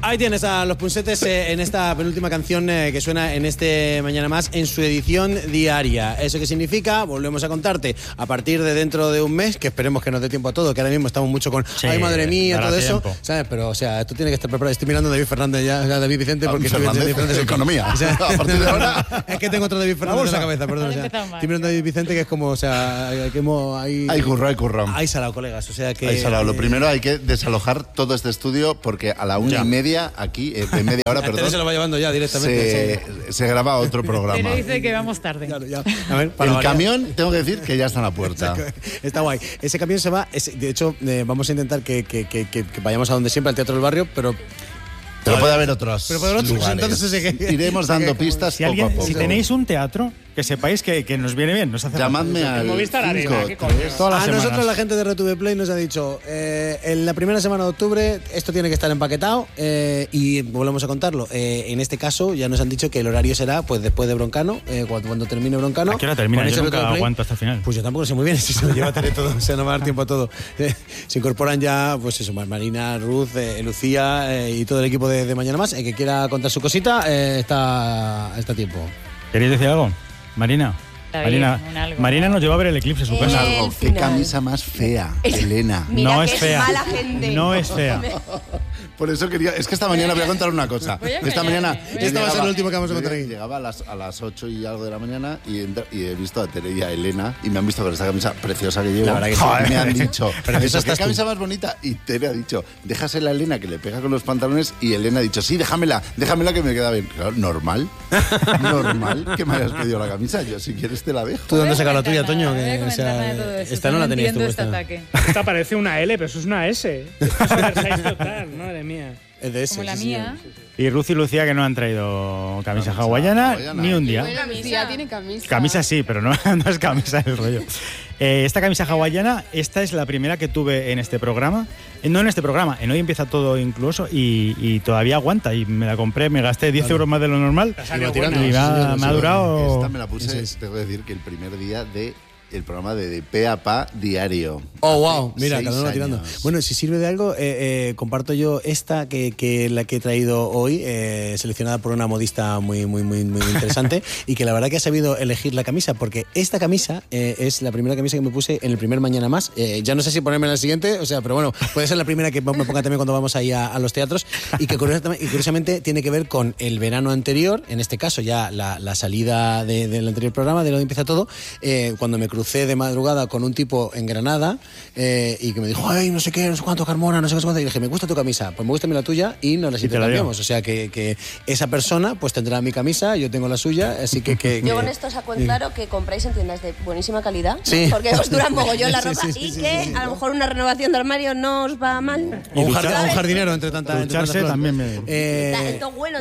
Ahí tienes a Los Punsetes en esta penúltima canción que suena en este Mañana Más en su edición diaria. ¿Eso qué significa? Volvemos a contarte a partir de dentro de un mes, que esperemos que nos dé tiempo a todo, que ahora mismo estamos mucho con ay madre mía, todo eso, ¿sabes? Pero o sea, esto tiene que estar preparado. Estoy mirando a David Fernández ya, David Vicente, porque estoy viendo David Fernández economía. O sea, a partir de ahora es que tengo otro David Fernández en la cabeza, perdón. O sea, estoy mirando a David Vicente, que es como, o sea, que hemos hay curro. Hay salado, colegas, o sea que hay salado. Lo primero hay que desalojar todo este estudio porque a la 1:30 aquí en media hora, perdón. Se lo va llevando ya directamente. Se graba otro programa. Pero dice que vamos tarde. Claro, ya. A ver, el camión, tengo que decir que ya está en la puerta. Está guay. Ese camión se va. De hecho, vamos a intentar que vayamos a donde siempre, al Teatro del Barrio, pero puede haber otros. Pero puede haber otros. Entonces iremos dando pistas poco a poco. Si tenéis un teatro, que sepáis que nos viene bien. Nos hace llamadme al Movistar Arena. A nosotros la gente de RTV Play nos ha dicho en la primera semana de octubre esto tiene que estar empaquetado y volvemos a contarlo. En este caso ya nos han dicho que el horario será pues después de Broncano, cuando termine Broncano. ¿A qué hora termina? Yo nunca aguanto hasta el final. Pues yo tampoco sé muy bien si se lo lleva a tener todo, o sea, no va a dar tiempo a todo. Se incorporan ya, pues eso, Marina, Ruth, Lucía y todo el equipo de Mañana Más. El que quiera contar su cosita está a tiempo. ¿Queréis decir algo? Marina. Marina nos lleva a ver el eclipse, su casa. Qué camisa más fea, Elena. Mira, no es fea. Mala gente. No es fea. Por eso quería. Es que esta mañana voy a contar una cosa. Esta mañana. Esta va a ser el último que vamos a contar aquí. Llegaba a las 8 y algo de la mañana y he visto a Tere y a Elena y me han visto con esta camisa preciosa que llevo. La verdad que sí. Y me han dicho, pero ¿qué camisa más bonita? Y Tere ha dicho, déjasela a Elena que le pega con los pantalones. Y Elena ha dicho, sí, déjamela que me queda bien. Claro, normal que me hayas pedido la camisa. Yo, si quieres, te la dejo. ¿Tú dónde sacas la tuya, Toño? Esta no la tenías tú. Esta parece una L, pero eso es una S. Es oversize total, madre mía. Es de ese, como la mía. Y Ruth y Lucía que no han traído camisa hawaiana ni un día. Bueno, Lucía tiene camisa. Camisa sí, pero no es camisa el rollo. Esta camisa hawaiana, esta es la primera que tuve en este programa. No en este programa, en Hoy Empieza Todo incluso, y todavía aguanta. Y me la compré, me gasté 10 euros más de lo normal. Y me ha durado. Esta me la puse, tengo que decir que el primer día de el programa de Pe a Pa diario. Oh, wow, mira, cada uno va tirando. Bueno, si sirve de algo, comparto yo esta que la que he traído hoy, seleccionada por una modista muy interesante y que la verdad que ha sabido elegir la camisa, porque esta camisa es la primera camisa que me puse en el primer Mañana Más. Ya no sé si ponerme en el siguiente, o sea, pero bueno, puede ser la primera que me ponga también cuando vamos ahí a los teatros y que curiosamente tiene que ver con el verano anterior, en este caso ya la salida del anterior programa, de Lo Empieza Todo, cuando me crucé de madrugada con un tipo en Granada y que me dijo, ay, no sé qué, no sé cuánto, Carmona, no sé cuánto, y dije, me gusta tu camisa, pues me gusta la tuya y nos las intercambiamos. O sea que esa persona pues tendrá mi camisa, yo tengo la suya, así que yo con esto saco en claro que compráis en tiendas de buenísima calidad, sí, porque os dura mogollón la ropa sí, a lo mejor una renovación de armario no os va mal. O un jardinero entre tantas. Ducharse también todo bueno,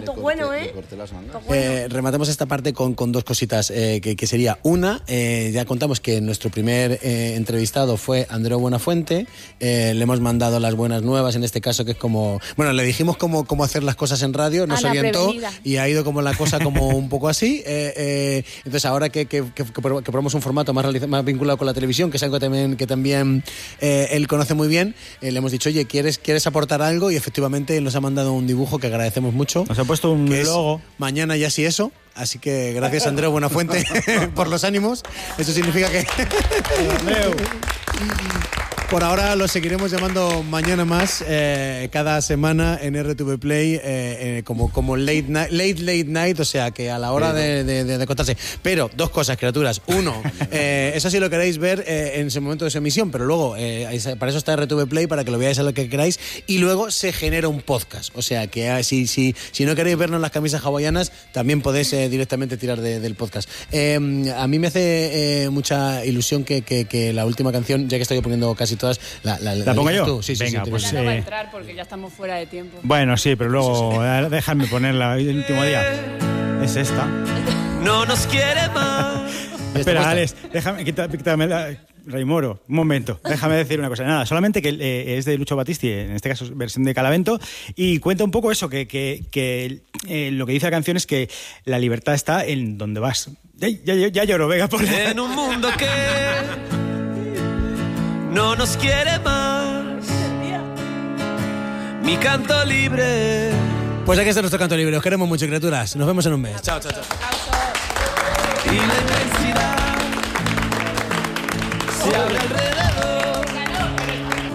rematamos esta parte con dos cositas que sería una, ya contamos que nuestro primer entrevistado fue Andreu Buenafuente, le hemos mandado las buenas nuevas, en este caso, que es como, bueno, le dijimos cómo hacer las cosas en radio, nos orientó y ha ido como la cosa como un poco así, entonces ahora que probamos un formato más vinculado con la televisión, que es algo que también él conoce muy bien, le hemos dicho, oye, ¿quieres aportar algo? Y efectivamente él nos ha mandado un dibujo que agradecemos mucho. Nos ha puesto un logo. Mañana ya sí eso. Así que gracias, Andreu Buenafuente, por los ánimos. Eso significa que por ahora lo seguiremos llamando Mañana Más cada semana en RTV Play como late night, o sea que a la hora de contarse. Pero dos cosas, criaturas. Uno, eso sí lo queréis ver en ese momento de su emisión, pero luego para eso está RTV Play, para que lo veáis a lo que queráis, y luego se genera un podcast. O sea que si no queréis vernos las camisas hawaianas, también podéis directamente tirar del podcast. A mí me hace mucha ilusión que la última canción, ya que estoy poniendo casi todas, ¿La pongo yo? Tú? Sí, venga, pues no va a entrar porque ya estamos fuera de tiempo. Bueno, sí, pero luego déjame ponerla el último día. Es esta. No nos quiere más. Espera, Alex, déjame quítame la... Raimoro, un momento, déjame decir una cosa. Nada, solamente que es de Lucho Battisti, en este caso versión de Calavento, y cuenta un poco eso, que lo que dice la canción es que la libertad está en donde vas. Ya lloro, venga, ponle. En un mundo que no nos quiere más, mi canto libre. Pues aquí está nuestro canto libre. Os queremos mucho, criaturas. Nos vemos en un mes. Chao, chao, chao. Y la inmensidad se abre alrededor.